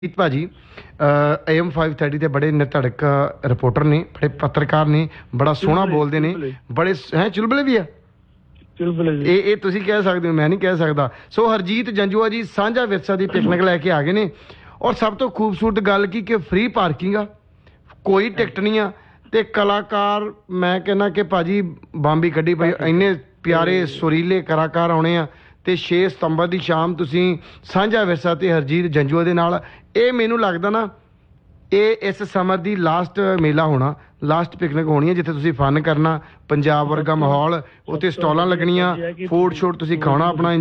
जीत भाजी AM 530 ਤੇ ਬੜੇ ਨਿਰਧੜਕ ਰਿਪੋਰਟਰ ਨੇ, ਬੜੇ ਪੱਤਰਕਾਰ ਨੇ, ਬੜਾ ਸੋਹਣਾ ਬੋਲਦੇ ਨੇ, ਬੜੇ ਹੈ ਚੁਲਬਲੇ ਵੀ ਆ। ਇਹ ਤੁਸੀਂ ਕਹਿ ਸਕਦੇ ਹੋ, ਮੈਂ ਨਹੀਂ ਕਹਿ ਸਕਦਾ। ਸੋ ਹਰਜੀਤ ਜੰਜੂਆ ਜੀ ਸਾਂਝਾ ਵਿਰਸਾ ਦੀ ਪਿਕਨਿਕ ਲੈ ਕੇ ਆ ਗਏ ਨੇ। ਔਰ ਸਭ ਤੋਂ ਖੂਬਸੂਰਤ ਗੱਲ ਕੀ ਕਿ ਫ੍ਰੀ ਪਾਰਕਿੰਗ ਆ, ਕੋਈ ਟਿਕਟ ਨਹੀਂ ਆ। ਤੇ ਕਲਾਕਾਰ ਮੈਂ ਕਹਿੰਦਾ ਕਿ ਭਾਜੀ ਬੰਬੀ ਕੱਢੀ ਪਈ, ਇੰਨੇ ਪਿਆਰੇ ਸੁਰੀਲੇ ਕਲਾਕਾਰ ਆਉਣੇ ਆ। ਤੇ 6 ਸਤੰਬਰ ਦੀ ਸ਼ਾਮ ਤੁਸੀਂ ਸਾਂਝਾ ਵਿਰਸਾ ਤੇ ਹਰਜੀਤ ਜੰਜੂਆ ਦੇ ਨਾਲ। ਇਹ ਮੈਨੂੰ ਲੱਗਦਾ ਨਾ ਇਹ ਇਸ ਸਮਰ ਦੀ ਲਾਸਟ ਮੇਲਾ ਹੋਣਾ, ਲਾਸਟ ਪਿਕਨਿਕ ਹੋਣੀ ਹੈ ਜਿੱਥੇ ਤੁਸੀਂ ਫਨ ਕਰਨਾ, ਪੰਜਾਬ ਵਰਗਾ ਮਾਹੌਲ, ਉੱਥੇ ਸਟਾਲਾਂ ਲੱਗਣੀਆਂ, ਫੂਡ ਸ਼ੂਡ ਤੁਸੀਂ ਖਾਣਾ ਆਪਣਾ